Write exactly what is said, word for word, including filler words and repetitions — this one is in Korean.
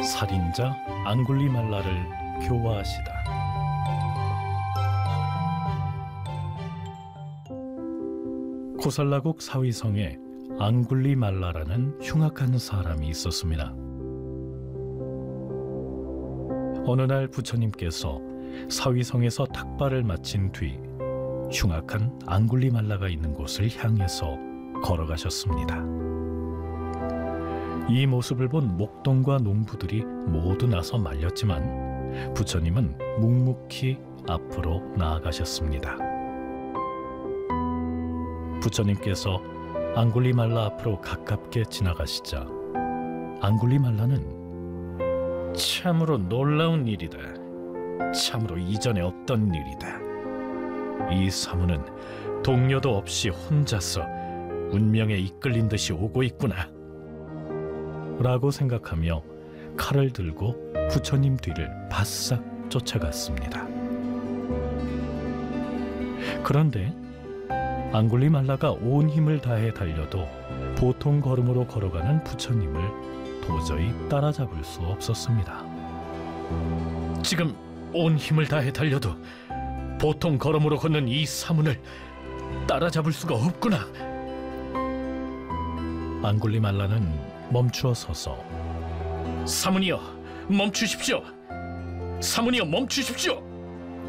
살인자 앙굴리말라를 교화하시다. 코살라국 사위성에 앙굴리말라라는 흉악한 사람이 있었습니다. 어느 날 부처님께서 사위성에서 탁발을 마친 뒤 흉악한 앙굴리말라가 있는 곳을 향해서 걸어가셨습니다. 이 모습을 본 목동과 농부들이 모두 나서 말렸지만 부처님은 묵묵히 앞으로 나아가셨습니다. 부처님께서 앙굴리말라 앞으로 가깝게 지나가시자 앙굴리말라는 참으로 놀라운 일이다. 참으로 이전에 없던 일이다. 이 사무는 동료도 없이 혼자서 운명에 이끌린 듯이 오고 있구나 라고 생각하며 칼을 들고 부처님 뒤를 바싹 쫓아갔습니다. 그런데 앙굴리말라가 온 힘을 다해 달려도 보통 걸음으로 걸어가는 부처님을 도저히 따라잡을 수 없었습니다. 지금 온 힘을 다해 달려도 보통 걸음으로 걷는 이 사문을 따라잡을 수가 없구나. 앙굴리말라는 멈추어 서서 사문이여 멈추십시오. 사문이여 멈추십시오.